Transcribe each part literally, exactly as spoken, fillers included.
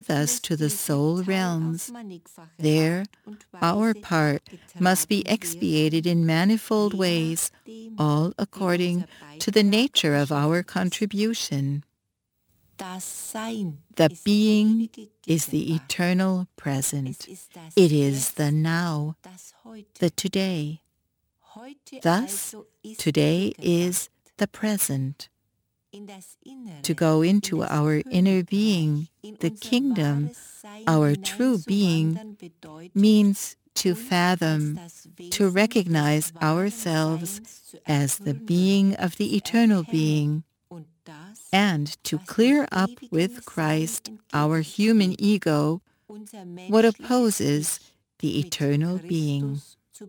with us to the soul realms. There, our part must be expiated in manifold ways, all according to the nature of our contribution. The being is the eternal present. It is the now, the today. Thus, today is the present. To go into our inner being, the kingdom, our true being, means to fathom, to recognize ourselves as the being of the eternal being, and to clear up with Christ, our human ego, what opposes the eternal being.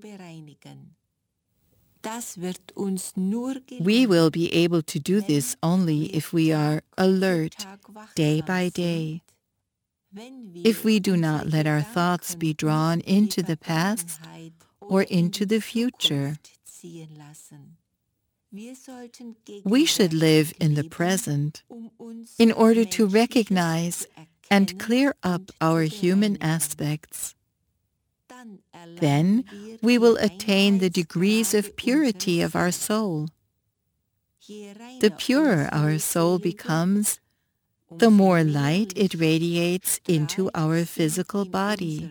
We will be able to do this only if we are alert day by day. If we do not let our thoughts be drawn into the past or into the future. We should live in the present in order to recognize and clear up our human aspects. Then we will attain the degrees of purity of our soul. The purer our soul becomes, the more light it radiates into our physical body.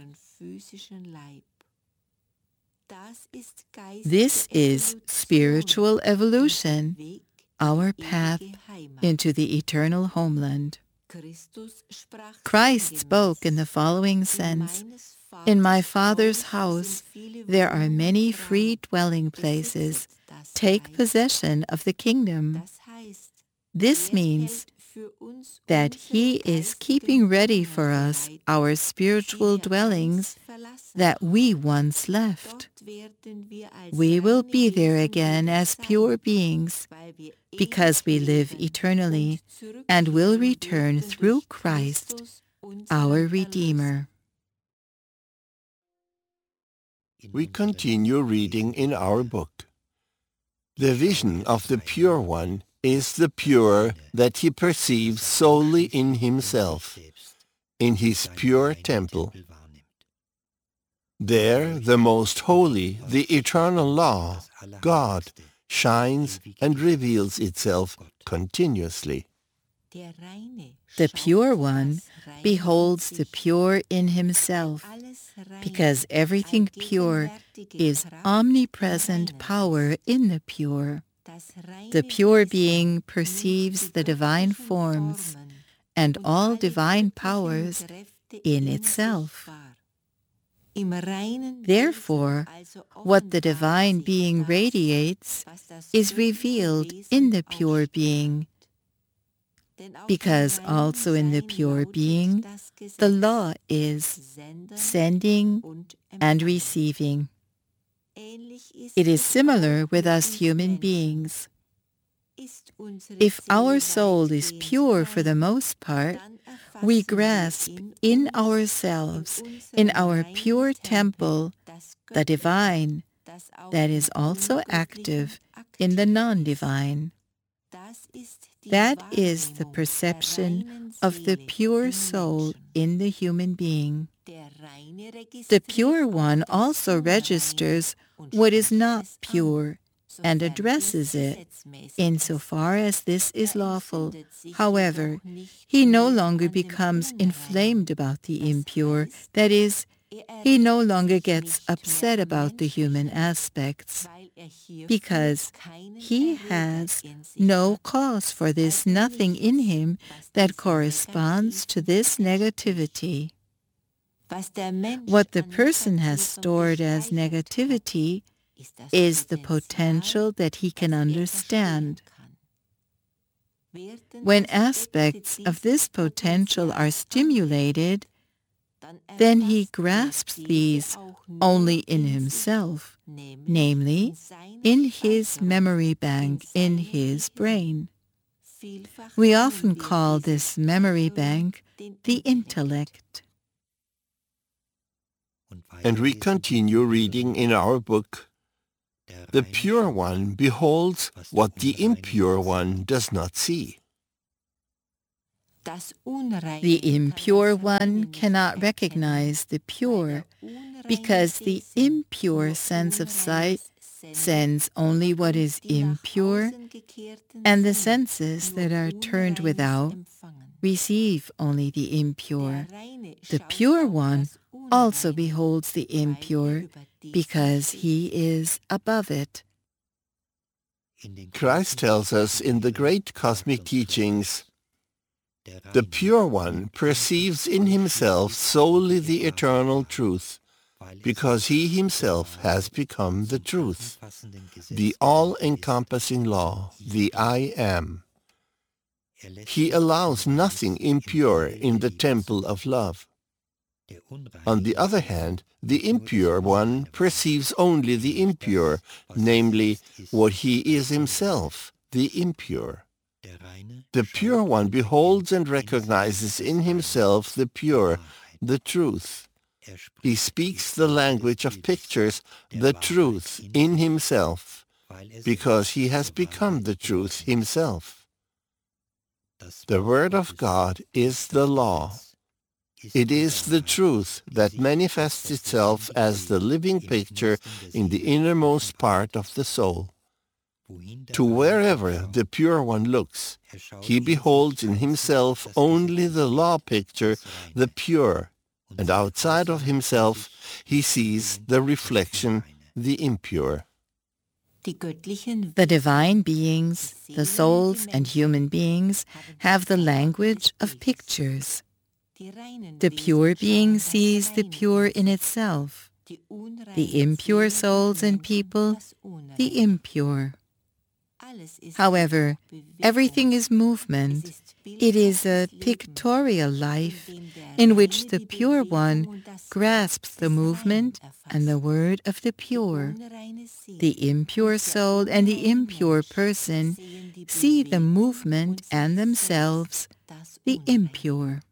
This is spiritual evolution, our path into the eternal homeland. Christ spoke in the following sense: "In my Father's house there are many free dwelling places. Take possession of the kingdom." This means that He is keeping ready for us our spiritual dwellings that we once left. We will be there again as pure beings because we live eternally and will return through Christ, our Redeemer. We continue reading in our book. The vision of the Pure One is the pure that he perceives solely in himself, in his pure temple. There the Most Holy, the Eternal Law, God, shines and reveals itself continuously. The Pure One beholds the pure in himself, because everything pure is omnipresent power in the pure. The pure being perceives the divine forms and all divine powers in itself. Therefore, what the divine being radiates is revealed in the pure being, because also in the pure being the law is sending and receiving. It is similar with us human beings. If our soul is pure for the most part, we grasp in ourselves, in our pure temple, the divine that is also active in the non-divine. That is the perception of the pure soul in the human being. The Pure One also registers what is not pure and addresses it, insofar as this is lawful. However, he no longer becomes inflamed about the impure, that is, he no longer gets upset about the human aspects, because he has no cause for this nothing in him that corresponds to this negativity. What the person has stored as negativity is the potential that he can understand. When aspects of this potential are stimulated, then he grasps these only in himself, namely, in his memory bank in his brain. We often call this memory bank the intellect. And we continue reading in our book. The Pure One beholds what the impure one does not see. The impure one cannot recognize the pure because the impure sense of sight sends only what is impure, and the senses that are turned without receive only the impure. The pure one also beholds the impure because he is above it. Christ tells us in the great cosmic teachings, the pure one perceives in himself solely the eternal truth, because he himself has become the truth, the all-encompassing law, the I Am. He allows nothing impure in the temple of love. On the other hand, the impure one perceives only the impure, namely, what he is himself, the impure. The pure one beholds and recognizes in himself the pure, the truth. He speaks the language of pictures, the truth, in himself, because he has become the truth himself. The Word of God is the law. It is the truth that manifests itself as the living picture in the innermost part of the soul. To wherever the pure one looks, he beholds in himself only the law picture, the pure, and outside of himself he sees the reflection, the impure. The divine beings, the souls and human beings, have the language of pictures. The pure being sees the pure in itself, the impure souls and people, the impure. However, everything is movement. It is a pictorial life in which the pure one grasps the movement and the word of the pure. The impure soul and the impure person see the movement and themselves, the impure.